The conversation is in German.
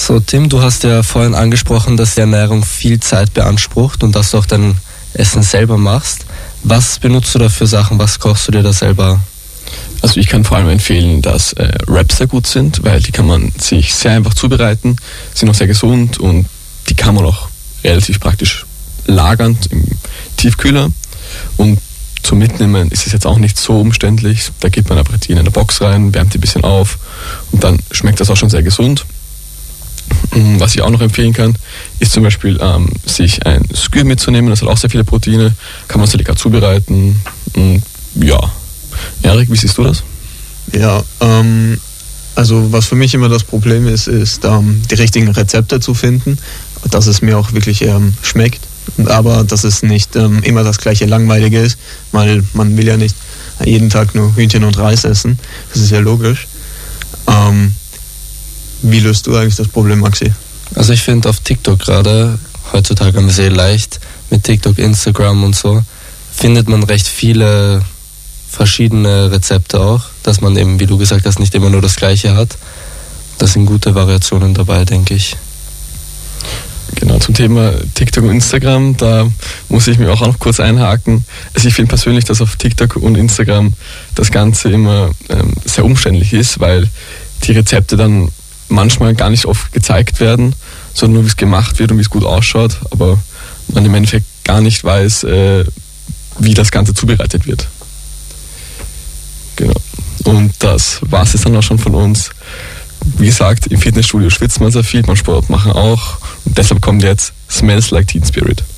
So, Tim, du hast ja vorhin angesprochen, dass die Ernährung viel Zeit beansprucht und dass du auch dein Essen selber machst. Was benutzt du da für Sachen? Was kochst du dir da selber? Also ich kann vor allem empfehlen, dass Wraps sehr gut sind, weil die kann man sich sehr einfach zubereiten, sind auch sehr gesund und die kann man auch relativ praktisch lagern im Tiefkühler. Und zum Mitnehmen ist es jetzt auch nicht so umständlich. Da gibt man einfach die in eine Box rein, wärmt die ein bisschen auf und dann schmeckt das auch schon sehr gesund. Was ich auch noch empfehlen kann, ist zum Beispiel sich ein Skür mitzunehmen. Das hat auch sehr viele Proteine, kann man sehr lecker zubereiten. Und ja, Erik, wie siehst du das? Ja, also was für mich immer das Problem ist, die richtigen Rezepte zu finden, dass es mir auch wirklich schmeckt, aber dass es nicht immer das gleiche Langweilige ist, weil man will ja nicht jeden Tag nur Hühnchen und Reis essen, das ist ja logisch. Wie löst du eigentlich das Problem, Maxi? Also ich finde auf TikTok gerade, heutzutage haben wir sehr leicht, mit TikTok, Instagram und so, findet man recht viele verschiedene Rezepte auch, dass man eben, wie du gesagt hast, nicht immer nur das Gleiche hat. Da sind gute Variationen dabei, denke ich. Genau, zum Thema TikTok und Instagram, da muss ich mir auch noch kurz einhaken. Also ich finde persönlich, dass auf TikTok und Instagram das Ganze immer sehr umständlich ist, weil die Rezepte dann manchmal gar nicht oft gezeigt werden, sondern nur wie es gemacht wird und wie es gut ausschaut, aber man im Endeffekt gar nicht weiß, wie das Ganze zubereitet wird. Genau. Und das war es dann auch schon von uns. Wie gesagt, im Fitnessstudio schwitzt man sehr viel, beim Sport machen auch. Und deshalb kommt jetzt Smells Like Teen Spirit.